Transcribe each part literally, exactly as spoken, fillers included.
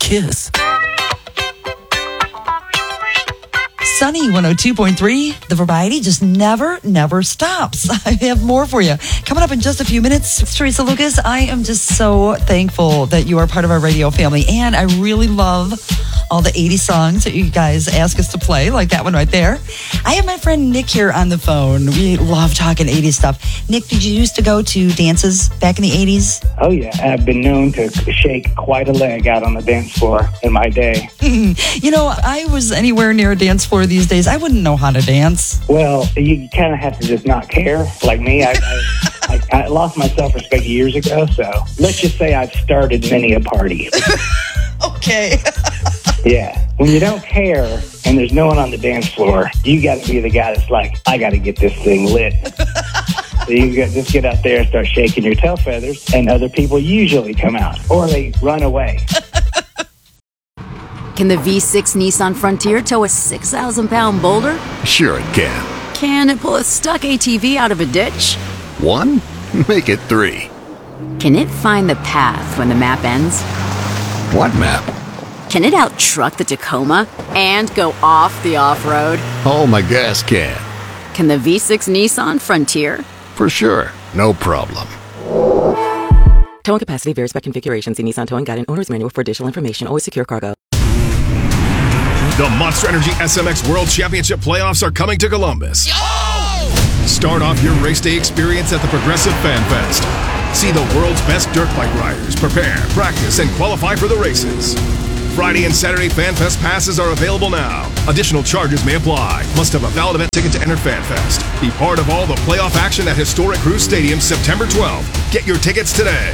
kiss. Sunny one oh two point three, the variety just never, never stops. I have more for you. Coming up in just a few minutes, it's Teresa Lucas. I am just so thankful that you are part of our radio family, and I really love all the eighties songs that you guys ask us to play, like that one right there. I have my friend Nick here on the phone. We love talking eighties stuff. Nick, did you used to go to dances back in the eighties? Oh, yeah. I've been known to shake quite a leg out on the dance floor in my day. You know, I was anywhere near a dance floor these days. I wouldn't know how to dance. Well, you kind of have to just not care. Like me, I, I, I, I lost my self-respect years ago, so let's just say I've started many a party. Okay. Yeah. When you don't care and there's no one on the dance floor, you got to be the guy that's like, I got to get this thing lit. So you got, just get out there and start shaking your tail feathers, and other people usually come out, or they run away. Can the V six Nissan Frontier tow a six thousand pound boulder? Sure it can. Can it pull a stuck A T V out of a ditch? One? Make it three. Can it find the path when the map ends? What map? Can it out-truck the Tacoma and go off the off-road? Oh, my gas can. Can the V six Nissan Frontier? For sure. No problem. Towing capacity varies by configuration. See Nissan Towing Guide and Owner's Manual for additional information. Always secure cargo. The Monster Energy S M X World Championship playoffs are coming to Columbus. Oh! Start off your race day experience at the Progressive Fan Fest. See the world's best dirt bike riders prepare, practice, and qualify for the races. Friday and Saturday Fan Fest passes are available now. Additional charges may apply. Must have a valid event ticket to enter Fan Fest. Be part of all the playoff action at Historic Cruise Stadium September twelfth. Get your tickets today.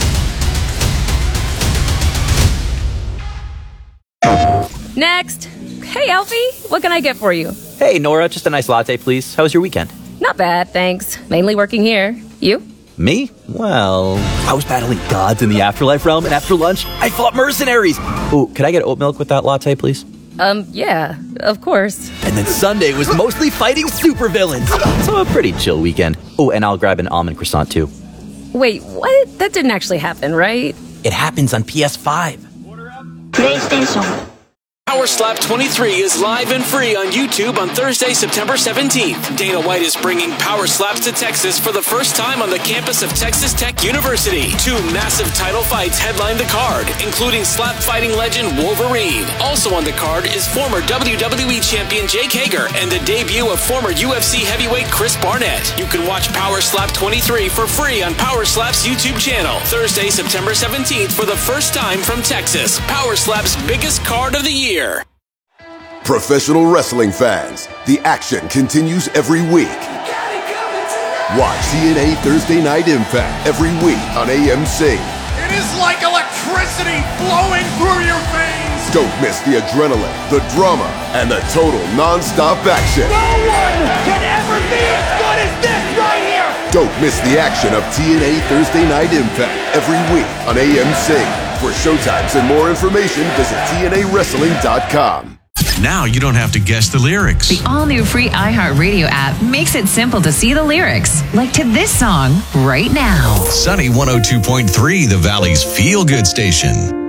Next. Hey, Alfie. What can I get for you? Hey, Nora. Just a nice latte, please. How was your weekend? Not bad, thanks. Mainly working here. You? Me? Well, I was battling gods in the afterlife realm, and after lunch, I fought mercenaries. Oh, could I get oat milk with that latte, please? Um, yeah, of course. And then Sunday was mostly fighting supervillains. So a pretty chill weekend. Oh, and I'll grab an almond croissant, too. Wait, what? That didn't actually happen, right? It happens on P S five. PlayStation. Power Slap twenty-three is live and free on YouTube on Thursday, September seventeenth. Dana White is bringing Power Slaps to Texas for the first time on the campus of Texas Tech University. Two massive title fights headline the card, including slap fighting legend Wolverine. Also on the card is former W W E champion Jake Hager and the debut of former U F C heavyweight Chris Barnett. You can watch Power Slap twenty-three for free on Power Slap's YouTube channel. Thursday, September seventeenth for the first time from Texas. Power Slap's biggest card of the year. Professional wrestling fans, the action continues every week. Watch T N A Thursday Night Impact every week on A M C. It is like electricity flowing through your veins. Don't miss the adrenaline, the drama, and the total non-stop action. No one can ever be as good as this right here. Don't miss the action of T N A Thursday Night Impact every week on A M C. For showtimes and more information, visit T N A wrestling dot com. Now you don't have to guess the lyrics. The all-new free iHeartRadio app makes it simple to see the lyrics, like to this song right now. Sunny one oh two point three, the Valley's feel-good station.